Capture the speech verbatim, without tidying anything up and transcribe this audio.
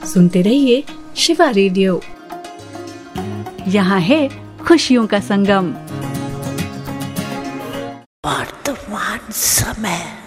सुनते रहिए शिवा रेडियो। यहाँ है खुशियों का संगम। वर्तमान समय